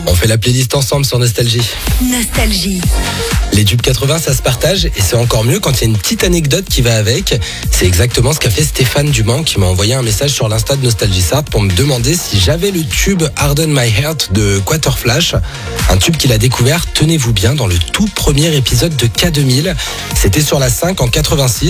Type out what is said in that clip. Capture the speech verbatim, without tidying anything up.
On fait la playlist ensemble sur Nostalgie. Nostalgie. Les tubes quatre-vingts, ça se partage et c'est encore mieux quand il y a une petite anecdote qui va avec. C'est exactement ce qu'a fait Stéphane Dumont qui m'a envoyé un message sur l'Insta de Nostalgie Sarthe pour me demander si j'avais le tube Harden My Heart de Quaterflash. Un tube qu'il a découvert, tenez-vous bien, dans le tout premier épisode de K deux mille. C'était sur la cinq en quatre-vingt-six.